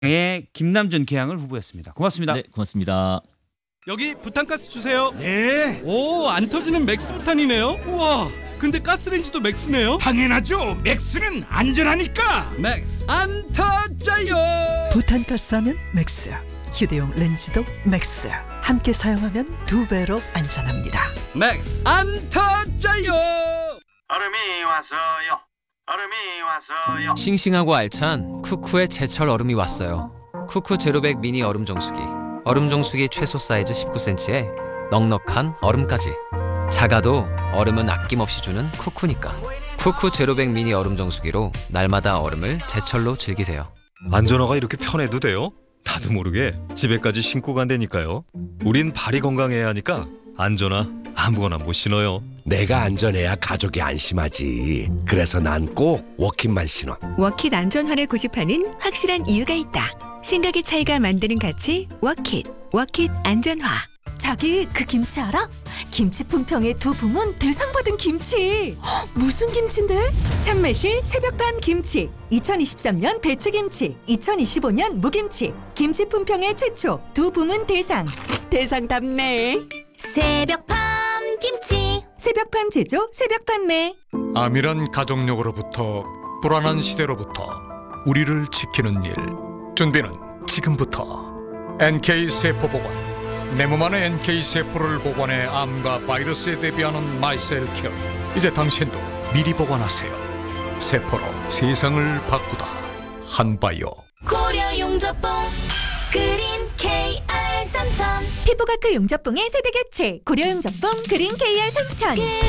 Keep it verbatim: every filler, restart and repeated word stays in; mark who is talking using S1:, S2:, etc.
S1: 의 김남준 개항을 후보였습니다. 고맙습니다.
S2: 네, 고맙습니다.
S3: 여기 부탄가스 주세요.
S4: 네,
S3: 오, 안 터지는 맥스 부탄이네요. 우와, 근데 가스레인지도 맥스네요.
S4: 당연하죠. 맥스는 안전하니까.
S3: 맥스 안 터져요.
S5: 부탄가스 하면 맥스, 휴대용 렌즈도 맥스. 함께 사용하면 두 배로 안전합니다.
S3: 맥스 안 터져요.
S6: 얼음이 왔어요. 얼음이 왔어요.
S7: 싱싱하고 알찬 쿠쿠의 제철 얼음이 왔어요. 쿠쿠 제로백 미니 얼음 정수기. 얼음 정수기 최소 사이즈 십구 센티미터에 넉넉한 얼음까지. 작아도 얼음은 아낌없이 주는 쿠쿠니까. 쿠쿠 제로백 미니 얼음 정수기로 날마다 얼음을 제철로 즐기세요.
S8: 안전화가 이렇게 편해도 돼요? 나도 모르게 집에까지 신고 간다니까요. 우린 발이 건강해야 하니까 안전화 아무거나 못 신어요.
S9: 내가 안전해야 가족이 안심하지. 그래서 난 꼭 워킷만 신어.
S10: 워킷 안전화를 고집하는 확실한 이유가 있다. 생각의 차이가 만드는 가치 워킷. 워킷 안전화.
S11: 자기 그 김치 알아? 김치 품평의 두 부문 대상 받은 김치. 헉, 무슨 김치인데? 참매실 새벽밤 김치. 이천이십삼 년 배추김치, 이천이십오 년 무김치. 김치 품평의 최초 두 부문 대상. 대상답네. 새벽밤 김치. 새벽밤 제조, 새벽 판매.
S4: 암이란 가족력으로부터 불안한 시대로부터 우리를 지키는 일. 준비는 지금부터. 엔케이 세포 보관. 내 몸 안에 엔케이 세포를 보관해 암과 바이러스에 대비하는 마이셀케어. 이제 당신도 미리 보관하세요. 세포로 세상을 바꾸다. 한바이오.
S11: 고려 용접봉 그린 케이알 삼천. 피부과크 용접봉의 세대 교체. 고려 용접봉 그린 케이알 삼천.